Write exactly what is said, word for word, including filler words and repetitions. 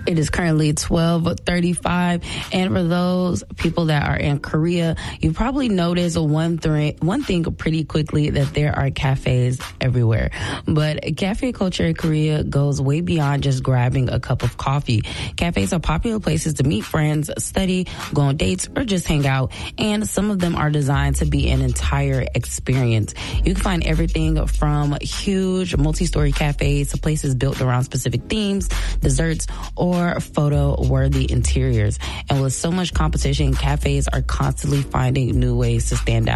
It is currently twelve thirty-five, and for those people that are in Korea, you probably noticed one, th- one thing pretty quickly, that there are cafes everywhere. But cafe culture in Korea goes way beyond just grabbing a cup of coffee. Cafes are popular places to meet friends, study, go on dates, or just hang out, and some of them are designed to be an entire experience. You can find everything from huge multi-story cafes to places built around specific themes, desserts, or photo-worthy interiors. And with so much competition, cafes are constantly finding new ways to stand out.